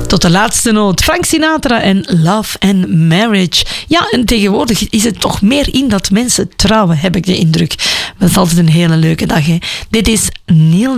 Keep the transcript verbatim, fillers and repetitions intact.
Tot de laatste noot. Frank Sinatra en Love and Marriage. Ja, en tegenwoordig is het toch meer in dat mensen trouwen, heb ik de indruk. Dat is altijd een hele leuke dag, hè. Dit is Neil